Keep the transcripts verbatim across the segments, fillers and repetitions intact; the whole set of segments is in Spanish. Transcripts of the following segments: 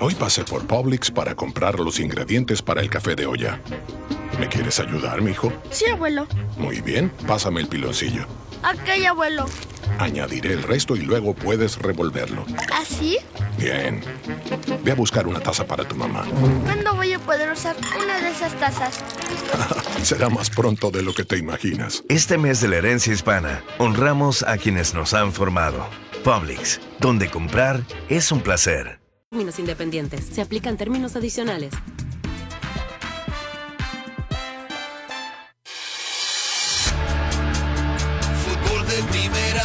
Hoy pasé por Publix para comprar los ingredientes para el café de olla. ¿Me quieres ayudar, mijo? Sí, abuelo. Muy bien, pásame el piloncillo. Ok, abuelo. Añadiré el resto y luego puedes revolverlo. ¿Así? Bien. Ve a buscar una taza para tu mamá. ¿Cuándo voy a poder usar una de esas tazas? Será más pronto de lo que te imaginas. Este mes de la herencia hispana, honramos a quienes nos han formado. Publix, donde comprar es un placer. Términos independientes. Se aplican términos adicionales. Fútbol de primera.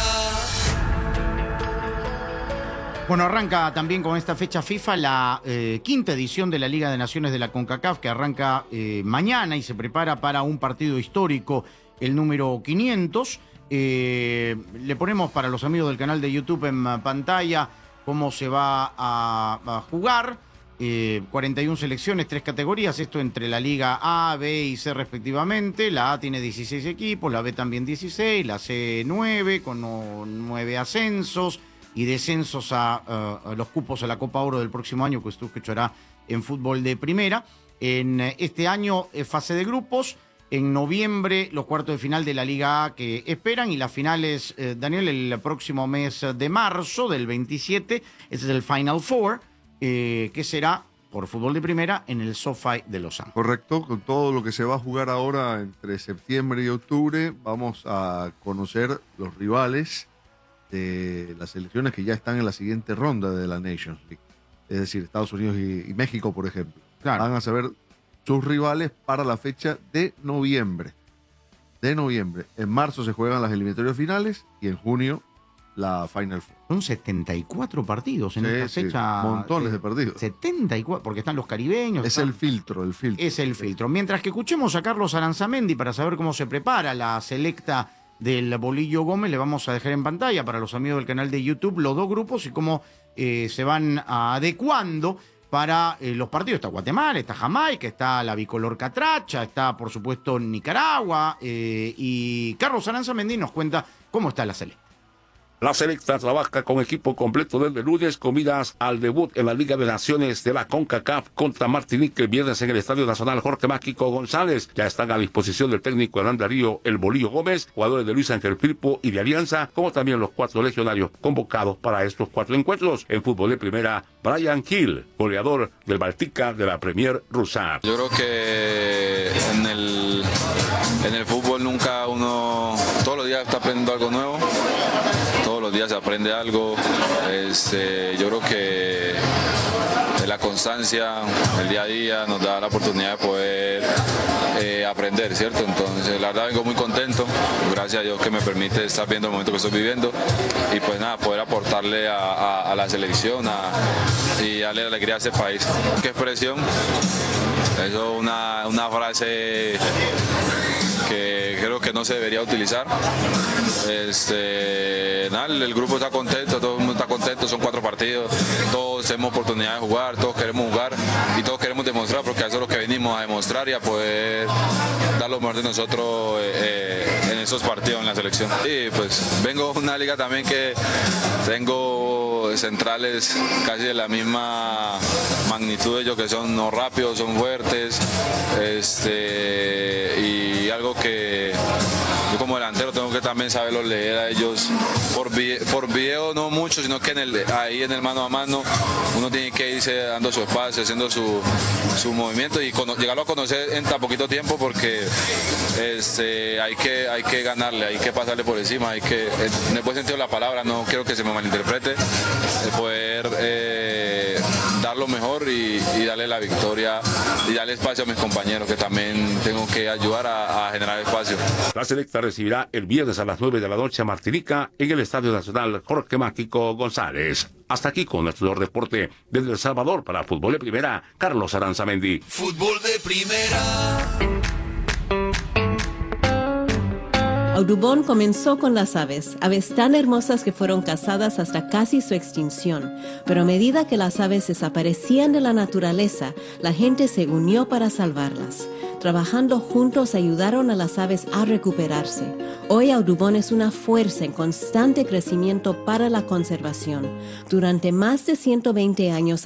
Bueno, arranca también con esta fecha FIFA la eh, quinta edición de la Liga de Naciones de la CONCACAF, que arranca eh, mañana y se prepara para un partido histórico, el número quinientos. Eh, le ponemos para los amigos del canal de YouTube en pantalla cómo se va a, a jugar. Eh, cuarenta y una selecciones, tres categorías, esto entre la Liga A, B y C respectivamente. La A tiene dieciséis equipos, la B también dieciséis, la C nueve, con nueve ascensos y descensos a, a, a los cupos a la Copa Oro del próximo año, que usted escuchará en fútbol de primera. En este año, fase de grupos. En noviembre, los cuartos de final de la Liga A que esperan, y las finales, eh, Daniel, el próximo mes de marzo, del veintisiete, ese es el Final Four, eh, que será por fútbol de primera en el SoFi de Los Ángeles. Correcto, con todo lo que se va a jugar ahora entre septiembre y octubre, vamos a conocer los rivales de las selecciones que ya están en la siguiente ronda de la Nations League, es decir, Estados Unidos y, y México, por ejemplo. Claro. Van a saber sus rivales para la fecha de noviembre. De noviembre. En marzo se juegan las eliminatorias finales y en junio la Final Four. Son setenta y cuatro partidos en sí, esta sí, fecha. Montones de partidos. setenta y cuatro, porque están los caribeños. Es están... el filtro, el filtro. Es el filtro. Mientras que escuchemos a Carlos Aranzamendi para saber cómo se prepara la selecta del Bolillo Gómez, le vamos a dejar en pantalla para los amigos del canal de YouTube los dos grupos y cómo eh, se van adecuando para eh, los partidos. Está Guatemala, está Jamaica, está la bicolor catracha, está por supuesto Nicaragua, eh, y Carlos Aranzamendi nos cuenta cómo está la selecta. La selecta trabaja con equipo completo desde lunes, con miras al debut en la Liga de Naciones de la CONCACAF contra Martinique el viernes en el Estadio Nacional Jorge Mágico González. Ya están a disposición del técnico Hernán Darío El Bolillo Gómez, jugadores de Luis Ángel Firpo y de Alianza, como también los cuatro legionarios convocados para estos cuatro encuentros. En fútbol de primera, Brian Hill, goleador del Baltica de la Premier rusa. Yo creo que en el, en el fútbol nunca uno, todos los días está aprendiendo algo nuevo. Todos los días se aprende algo. Este, yo creo que la constancia, el día a día nos da la oportunidad de poder eh, aprender, ¿cierto? Entonces, la verdad vengo muy contento, gracias a Dios que me permite estar viendo el momento que estoy viviendo y pues nada, poder aportarle a, a, a la selección a, y darle alegría a este país. ¿Qué expresión? Eso es una, una frase que creo que no se debería utilizar. Este, nada, el grupo está contento, todo el mundo está contento, son cuatro partidos, todos tenemos oportunidad de jugar, todos queremos jugar y todos queremos demostrar, porque eso es lo que venimos a demostrar y a poder dar lo mejor de nosotros eh, en esos partidos en la selección. Y pues vengo de una liga también que tengo centrales casi de la misma magnitud de ellos, que son no rápidos, son fuertes, este, y algo que yo como delantero tengo que también saberlos leer a ellos por, vi por video, no mucho, sino que en el, ahí en el mano a mano uno tiene que irse dando su espacio, haciendo su, su movimiento y llegarlo a conocer en tan poquito tiempo, porque este, hay, que, hay que ganarle, hay que pasarle por encima, hay que, en el buen sentido de la palabra, no quiero que se me malinterprete, de poder eh, dar lo mejor y, y darle la victoria y darle espacio a mis compañeros, que también tengo que ayudar a, a generar espacio. La selecta recibirá el viernes a las nueve de la noche a Martinica en el Estadio Nacional Jorge Mágico González. Hasta aquí con nuestro reporte desde El Salvador para Fútbol de Primera, Carlos Aranzamendi. Fútbol de primera. Audubon comenzó con las aves, aves tan hermosas que fueron cazadas hasta casi su extinción. Pero a medida que las aves desaparecían de la naturaleza, la gente se unió para salvarlas. Trabajando juntos ayudaron a las aves a recuperarse. Hoy Audubon es una fuerza en constante crecimiento para la conservación. Durante más de ciento veinte años